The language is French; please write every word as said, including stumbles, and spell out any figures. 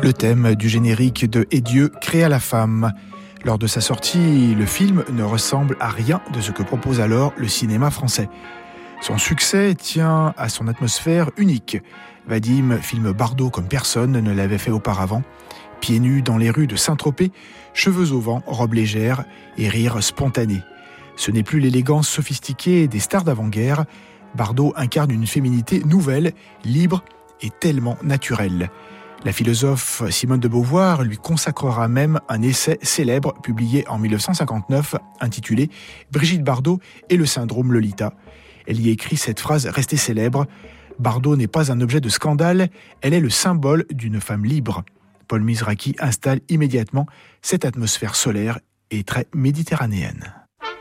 le thème du générique de « Et Dieu créa la femme ». Lors de sa sortie, le film ne ressemble à rien de ce que propose alors le cinéma français. Son succès tient à son atmosphère unique. Vadim filme Bardot comme personne ne l'avait fait auparavant. Pieds nus dans les rues de Saint-Tropez, cheveux au vent, robe légère et rire spontané. Ce n'est plus l'élégance sophistiquée des stars d'avant-guerre. Bardot incarne une féminité nouvelle, libre et tellement naturelle. La philosophe Simone de Beauvoir lui consacrera même un essai célèbre publié en dix-neuf cent cinquante-neuf intitulé « Brigitte Bardot et le syndrome Lolita ». Elle y écrit cette phrase restée célèbre « Bardot n'est pas un objet de scandale, elle est le symbole d'une femme libre ». Paul Mizrachi installe immédiatement cette atmosphère solaire et très méditerranéenne.